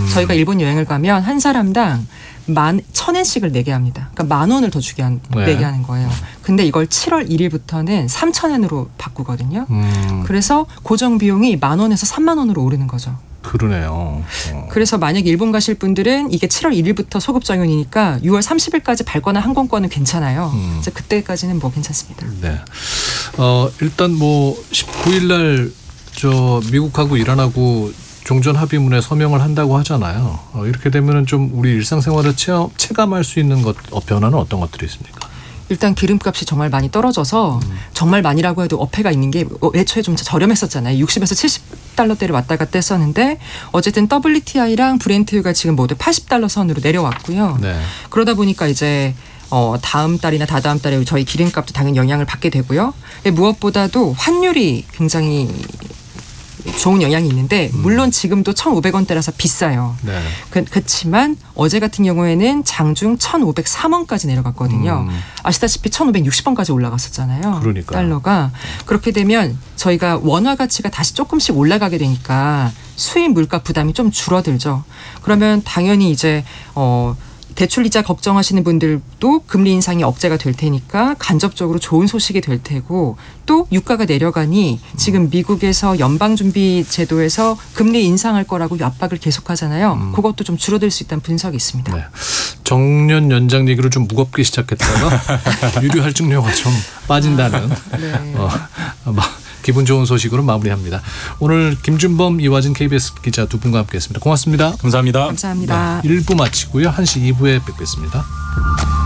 저희가 일본 여행을 가면 한 사람당 1,000엔씩을 내게 합니다. 그러니까 10,000원을 더 내게 하는 거예요. 근데 이걸 7월 1일부터는 3,000엔으로 바꾸거든요. 그래서 고정 비용이 10,000원에서 30,000원으로 오르는 거죠. 그러네요. 그래서 만약 일본 가실 분들은 이게 7월 1일부터 소급 적용이니까 6월 30일까지 발권한 항공권은 괜찮아요. 그래서 그때까지는 뭐 괜찮습니다. 네. 일단 뭐 19일 날 미국하고 이란하고 종전 합의문에 서명을 한다고 하잖아요. 이렇게 되면은 좀 우리 일상생활을 체감할 수 있는 변화는 어떤 것들이 있습니까? 일단 기름값이 정말 많이 떨어져서 정말 많이라고 해도 어폐가 있는 게 애초에 좀 저렴했었잖아요. 60에서 70달러대를 왔다 갔다 했었는데 어쨌든 WTI랑 브렌트유가 지금 모두 80달러 선으로 내려왔고요. 네. 그러다 보니까 이제 다음 달이나 다다음 달에 저희 기름값도 당연히 영향을 받게 되고요. 무엇보다도 환율이 굉장히 좋은 영향이 있는데 물론 지금도 1,500원대라서 비싸요. 네. 그렇지만 어제 같은 경우에는 장중 1,503원까지 내려갔거든요. 아시다시피 1,560원까지 올라갔었잖아요. 그러니까요. 달러가. 그렇게 되면 저희가 원화 가치가 다시 조금씩 올라가게 되니까 수입 물가 부담이 좀 줄어들죠. 그러면 당연히 이제 대출 이자 걱정하시는 분들도 금리 인상이 억제가 될 테니까 간접적으로 좋은 소식이 될 테고 또 유가가 내려가니 지금 미국에서 연방준비제도에서 금리 인상할 거라고 압박을 계속하잖아요. 그것도 좀 줄어들 수 있다는 분석이 있습니다. 네. 정년 연장 얘기를 좀 무겁게 시작했다가 유류 할증료가 좀 빠진다는 네. 기분 좋은 소식으로 마무리합니다. 오늘 김준범, 이화진 KBS 기자 두 분과 함께했습니다. 고맙습니다. 감사합니다. 감사합니다. 네, 1부 마치고요. 1시 2부에 뵙겠습니다.